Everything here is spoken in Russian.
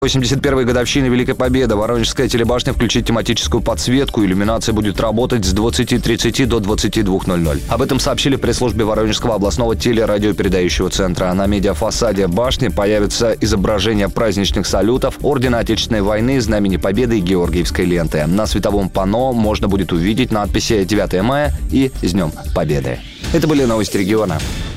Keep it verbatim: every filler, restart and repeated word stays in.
восемьдесят первой годовщины Великой Победы Воронежская телебашня включит тематическую подсветку. Иллюминация будет работать с двадцати тридцати до двадцати двух ноль-ноль. Об этом сообщили в пресс-службе Воронежского областного телерадиопередающего центра. На медиафасаде башни появится изображение праздничных салютов, Ордена Отечественной войны, Знамени Победы и Георгиевской ленты. На световом панно можно будет увидеть надписи «девятое мая» и «С Днем Победы». Это были новости региона.